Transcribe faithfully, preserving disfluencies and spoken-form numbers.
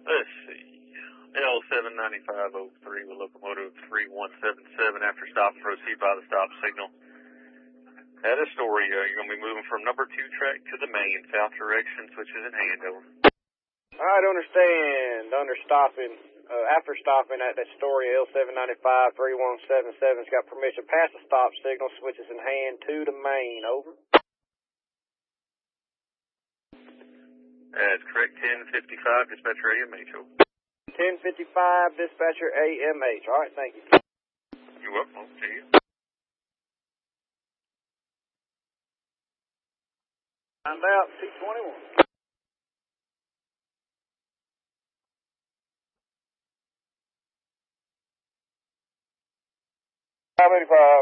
Let's see. L seven ninety-five oh three with locomotive three one seven seven after stop, proceed by the stop signal. At Astoria, you're going to be moving from number two track to the main, south direction, switches in hand, over. All right, understand. Under stopping, uh, after stopping at Astoria, L seven ninety-five three one seven seven's got permission past the stop signal, switches in hand to the main, over. That's correct, ten fifty-five, dispatcher A M H, over. ten fifty-five, dispatcher A M H. All right, thank you. You're welcome. See you. Find out, T twenty-one. five eighty-five.